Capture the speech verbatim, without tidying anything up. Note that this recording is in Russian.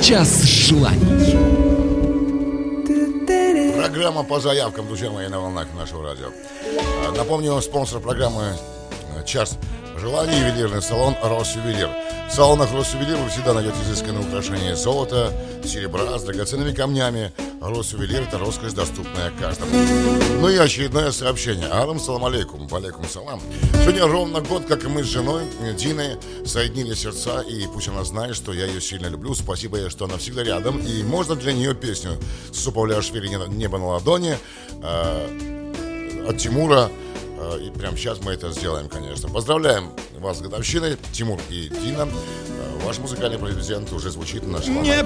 Час желаний. Программа по заявкам, друзья мои, на волнах нашего радио. Напомню, спонсор программы «Час желаний» — ювелирный салон «Росювелир». В салонах «Росювелир» вы всегда найдете изысканные украшения из золота, серебра, с драгоценными камнями. «Росювелир» — это роскошь, доступная каждому. Ну и очередное сообщение. Алам салам алейкум, валейкум салам. Сегодня ровно год, как и мы с женой Диной соединили сердца, и пусть она знает, что я ее сильно люблю. Спасибо ей, что она всегда рядом. И можно для нее песню Супавляшвили «Небо на ладони» э, от Тимура. И прямо сейчас мы это сделаем, конечно. Поздравляем вас с годовщиной, Тимур и Дина. Ваш музыкальный президент уже звучит на нашем